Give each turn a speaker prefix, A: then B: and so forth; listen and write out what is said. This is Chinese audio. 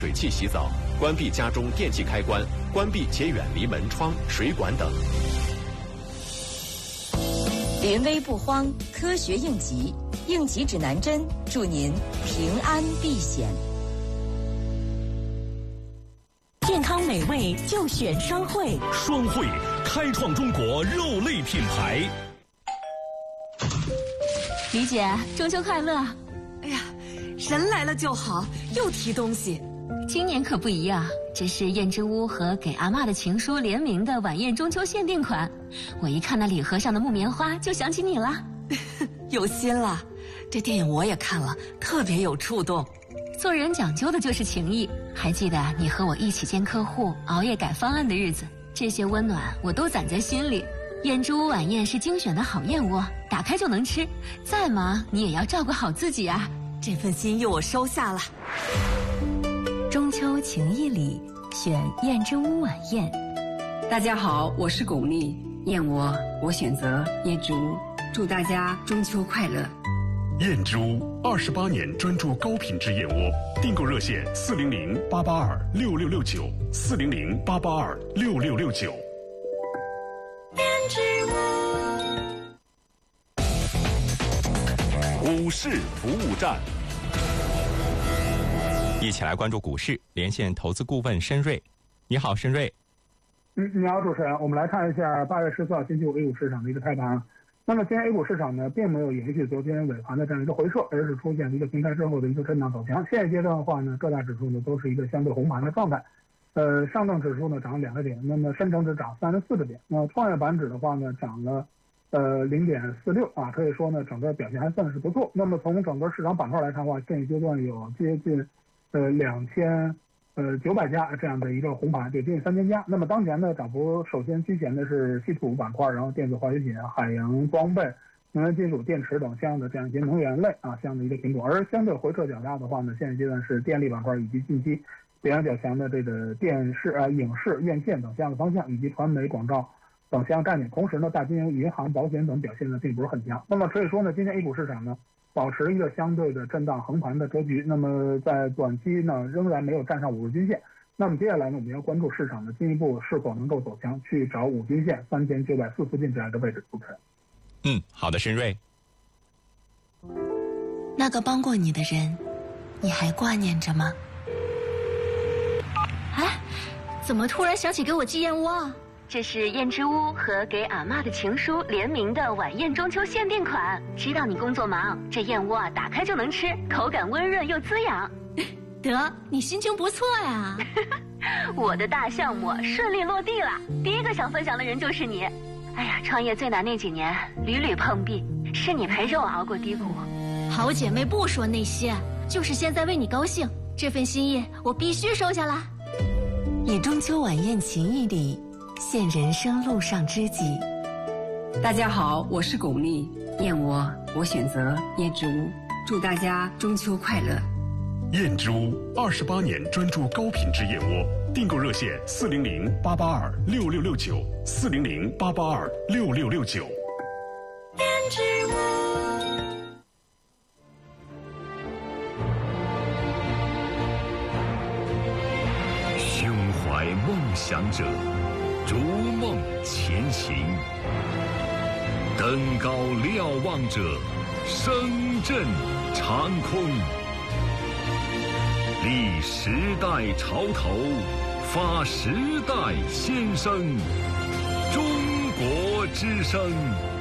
A: 水器洗澡，关闭家中电器开关，关闭且远离门窗、水管等。
B: 临危不慌，科学应急，应急指南针，祝您平安避险。
C: 健康美味就选双汇，
D: 双汇开创中国肉类品牌。
E: 李姐，中秋快乐！
F: 哎呀，人来了就好，又提东西。
E: 今年可不一样，这是燕之屋和给阿嬷的情书联名的晚宴中秋限定款。我一看那礼盒上的木棉花，就想起你了。
F: 有心了，这电影我也看了，特别有触动。
E: 做人讲究的就是情谊。还记得你和我一起见客户、熬夜改方案的日子，这些温暖我都攒在心里。燕之屋晚宴是精选的好燕窝，打开就能吃。再忙你也要照顾好自己啊。
F: 这份心意我收下了。
B: 中秋情谊里，选燕之屋晚宴。
G: 大家好，我是巩俐，燕窝我选择燕之屋，祝大家中秋快乐。
D: 燕之屋28年专注高品质燕窝，订购热线400-882-6669，400-882-6669。
C: 燕之
D: 屋股市服务站，
H: 一起来关注股市，连线投资顾问申瑞。你好，申瑞。
I: 你好，主持人。我们来看一下8月14号星期五 A 股市场的一个开盘。那么今天 A 股市场呢，并没有延续昨天尾盘的这样一个回撤，而是出现了一个平台之后的一个震荡走强。现阶段的话呢，各大指数呢都是一个相对红盘的状态。上证指数呢涨了2个点，那么深成指涨34个点，那创业板指的话呢涨了0.46啊，可以说呢整个表现还算是不错。那么从整个市场板块来看的话，现阶段有接近2900家这样的一个红盘，对，接近3000家。那么当前呢，涨幅首先居前的是稀土板块，然后电子化学品、海洋装备、能源金属、电池等相应的这样一些能源类啊，相应的一个品种。而相对回撤较大的话呢，现阶段是电力板块以及近期表现较强的这个电视、影视、院线等相应的方向，以及传媒、广告等相应概念。同时呢，大金融、银行、保险等表现呢并不是很强。那么可以说呢，今天 A 股市场呢保持一个相对的震荡横盘的格局，那么在短期呢仍然没有站上5日均线。那么接下来呢，我们要关注市场的进一步是否能够走强，去找5均线3940附近这样一个位置。主持人，
H: 好的，申瑞。
C: 那个帮过你的人，你还挂念着吗？
E: 哎，怎么突然想起给我寄燕窝啊？这是燕之屋和给阿嬷的情书联名的晚宴中秋限定款。知道你工作忙，这燕窝啊打开就能吃，口感温润又滋养。
C: 得，你心情不错呀。
E: 我的大项目顺利落地了，第一个想分享的人就是你。哎呀，创业最难那几年屡屡碰壁，是你陪着我熬过低谷。
C: 好姐妹不说那些，就是现在为你高兴，这份心意我必须收下来。
B: 以中秋晚宴情谊里，现人生路上知己。
G: 大家好，我是巩俐，燕窝我选择燕之屋，祝大家中秋快乐。
D: 燕之屋28年专注高品质燕窝，订购热线400-882-6669，400-882-6669。
C: 燕之屋。
J: 胸怀梦想者，逐梦前行；登高瞭望者，声震长空。立时代潮头，发时代先声。中国之声。